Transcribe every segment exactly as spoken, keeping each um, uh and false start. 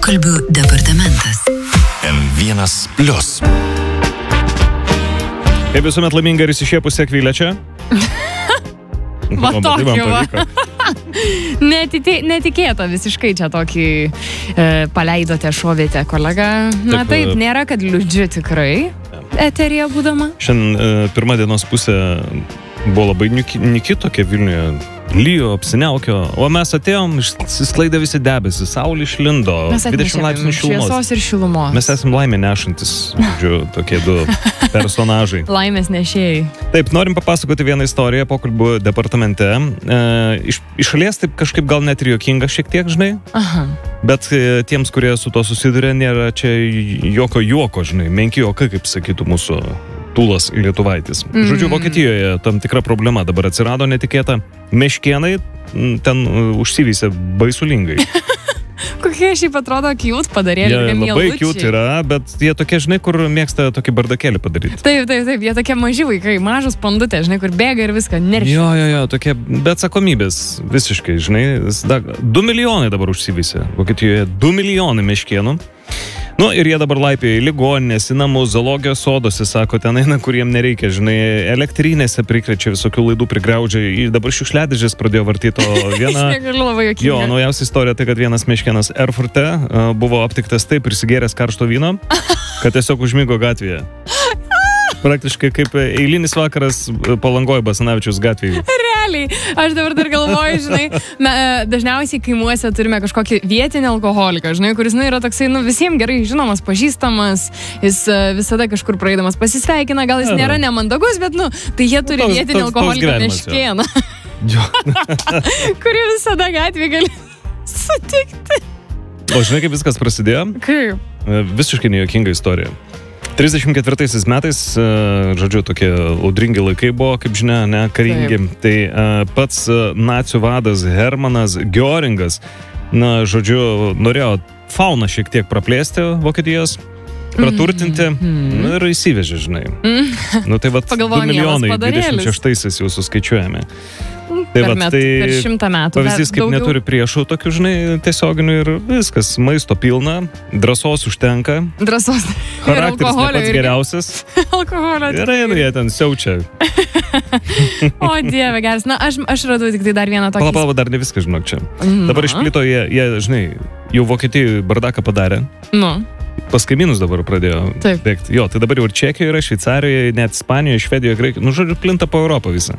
Pokalbių departamentas. M vienas plius. Kaip visuomet laiminga ir išsišėpusi Akvilė čia? Va tokį va. Netite, netikėta visiškai čia tokį e, paleidote, šovėte, kolega. Na taip, taip nėra, kad liūdžiu tikrai eterija būdama. Šiandien e, pirma dienos pusė buvo labai niki tokia Vilniuje. Lyjo, apsiniaukio, o mes atėjom, išsisklaidė visi debesys, saulė išlindo, dvidešimt laipsnių šilumos. Šviesos ir šilumos. Mes esame laimė nešantis, žodžiu, tokie du personažai. Laimės nešėjai. Taip, norim papasakoti vieną istoriją pokalbių departamente. E, iš, iš šalies taip kažkaip gal net ir juokinga šiek tiek, žinai. Aha. Bet e, tiems, kurie su to susiduria, nėra čia jokio juoko, žinai, menki juokai, kaip sakytų mūsų Tūlas Lietuvaitis. Mm. Žodžiu, Vokietijoje tam tikra problema dabar atsirado netikėta. Meškėnai ten uh, užsivysė baisulingai. Kokie šiaip atrodo cute padarėliai. Jie labai cute yra, bet jie tokie, žinai, kur mėgsta tokį bardakėlį padaryti. Taip, taip, taip, jie tokie maži vaikai, mažos pandutė, žinai, kur bėga ir viską neršia. Jo, jo, jo, tokie be atsakomybės visiškai, žinai. Du milijonai dabar užsivysė. Vokietijoje du milijonai meškėnų. Nu, ir jie dabar laipė į ligoninės, į namus, zoologijos soduose, sako, ten eina, kur jiem nereikia, žinai, elektrinėse prikrečia, visokių laidų prigriaudžia, ir dabar šiukšliadėžės pradėjo vartyti, o viena... jo, naujausia istorija tai, kad vienas meškėnas Erfurte uh, buvo aptiktas taip prisigėręs karšto vyno, kad tiesiog užmigo gatvėje. Praktiškai kaip eilinis vakaras Palangoj Basanavičiaus gatvėje. Realiai, aš dabar dar galvoju, žinai, me, dažniausiai kaimuose turime kažkokį vietinį alkoholiką, žinai, kuris, nu, yra toksai, nu, visiems gerai žinomas, pažįstamas, jis uh, visada kažkur praeidamas pasisveikina, gal jis ja, nėra nemandagus, bet, nu, tai jie turi toks, vietinį toks, alkoholiką meškėną, kurį visada gatvėje gali sutikti. O žinai, kaip viskas prasidėjo? Kaip? Visiškai nejuokinga istorija. trisdešimt ketvirtaisiais metais, žodžiu, tokie audringi laikai buvo, kaip žinia, ne, karingi. Taip. Tai uh, pats nacių vadas Hermanas Göringas, na, žodžiu, norėjo fauną šiek tiek praplėsti Vokietijos, praturtinti, mm-hmm. nu, ir įsivežė, žinai. Mm. Nu, tai vat, du milijonai dvidešimt šeštaisiais jau suskaičiuojame. Tai per, vat, met, tai per šimtą metų. Pavyzdys, kaip daugiau. Neturi priešų tokių, žinai, tiesioginių ir viskas. Maisto pilna, drąsos užtenka. Drąsos. Charakteris ne pats geriausias. Alkoholio. Ir eina jie ten siaučia. O Dieve, geras. Na, aš, aš radau tik tai dar vieną tokį. Pala, pala, dar ne viskas, žinok, čia. Na. Dabar išplito jie, jie, žinai, jau Vokietijoje bardaką padarė. Nu. Pas kaimynus dabar pradėjo bėgti. Jo, tai dabar jau ir Čekijoje yra, Šveicarijoje, net Ispanijoje, Švedijoje, Graikijoje. Nu, žodžiu, plinta po Europą visą.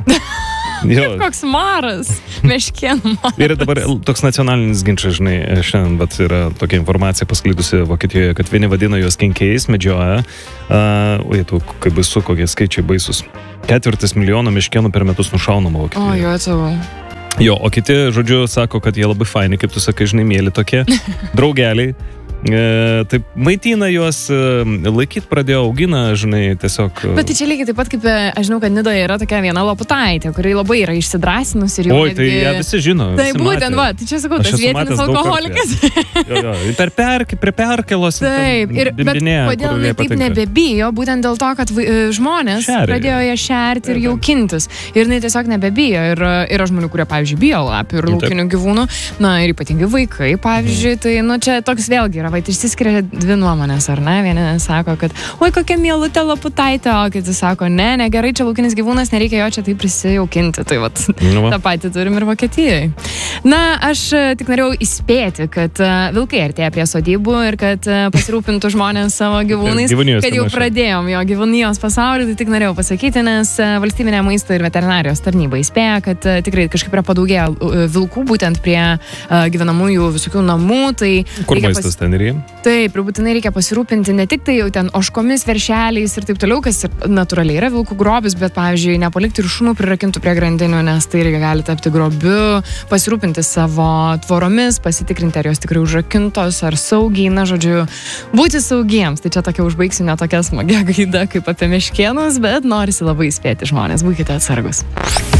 Jo. Koks maras, meškėnų maras. Ir dabar toks nacionalinis ginčas, žinai, šiandien bet yra tokia informacija pasklidusi Vokietijoje, kad vieni vadina juos kenkėjais, medžioja. Uh, o jie tu, kaip baisu, kokie skaičiai baisus. Ketvirtis milijono meškėnų per metus nušaunama Vokietijoje. O, jo, tavo. Jo, o kiti, žodžiu, sako, kad jie labai faini, kaip tu sakai, žinai, mėly tokie, draugeliai. E, taip, maitina juos, e, laikyt pradėjo, augina, žinai, tiesiog... Bet tai čia lygiai taip pat, kaip, aš žinau, kad Nidoje yra tokia viena Loputaitė, kuri labai yra išsidrasinus ir jau... Oi, tai ją visi žino. Tai būtent, va, tai čia sakau, tas vietinis alkoholikas. Jo, jo, per perk, prie perkelos. Taip, ir bet kodėl jinai taip nebebijo, būtent dėl to, kad žmonės Šerė. Pradėjo ją šerti ir jaukintis. Ir jinai tiesiog nebebijo. Ir yra žmonių, kurie, pavyzdžiui, bijo lapių ir laukinių gyvūnų. Na, ir ypatingai vaikai, pavyzdžiui, tai, nu, čia toks vėlgi yra. Bet išsiskiria dvi nuomonės, ar ne? Vieni sako, kad oi, kokia mielutė Loputaitė, o kiti sako, ne, negerai, čia laukinis gyvūnas, nereikia jo čia taip prisijaukinti. Tai vat, nu, tą patį turim ir Vokietijoje. Na, aš tik norėjau įspėti, kad vilkai artėja prie sodybų ir kad pasirūpintų žmonės savo gyvūnais, gyvūnijos kad jau pradėjom jo gyvūnijos pasaulį, tai tik norėjau pasakyti, nes valstybinė maisto ir veterinarijos tarnyba įspėja, kad tikrai kažkaip yra padaugėję vilkų būtent prie gyvenamųjų visokių namų. Tai kur maistas pas... ten yra? Taip, ir būtinai reikia pasirūpinti ne tik tai jau ten ožkomis, veršeliais ir taip toliau, kas ir natūraliai yra vilkų grobis, bet, pavyzdžiui, nepalikti ir šunų prirakintų prie grandinių, nes tai irgi gali tapti grobiu, pasirūpinti savo tvoromis, pasitikrinti, ar jos tikrai užrakintos, ar saugiai, na, žodžiu, būti saugiems. Tai čia tokia užbaigsiu ne tokia smagia gaida kaip apie meškėnus, bet norisi labai įspėti žmonės, būkite atsargus.